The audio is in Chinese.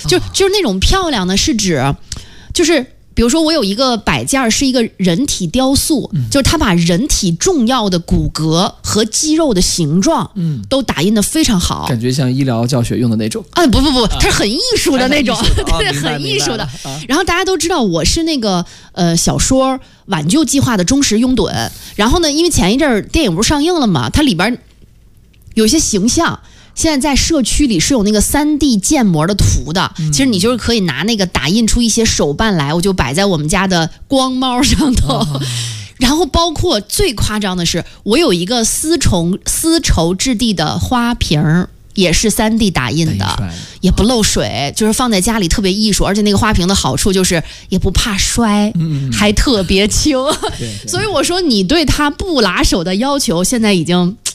就是那种漂亮的是指，就是比如说我有一个摆件是一个人体雕塑，就是它把人体重要的骨骼和肌肉的形状，都打印的非常好， 感觉像医疗教学用的那种。 不，它是很艺术的那种，对，很艺术的。然后大家都知道我是那个小说挽救计划的忠实拥趸。然后呢，因为前一阵儿电影不是上映了嘛，它里边有一些形象。现在在社区里是有那个3D 建模的图的，其实你就是可以拿那个打印出一些手办来，我就摆在我们家的光猫上头。然后包括最夸张的是，我有一个丝绸质地的花瓶，也是3D 打印的，也不漏水，就是放在家里特别艺术。而且那个花瓶的好处就是也不怕摔，还特别轻。所以我说你对它不拉手的要求现在已经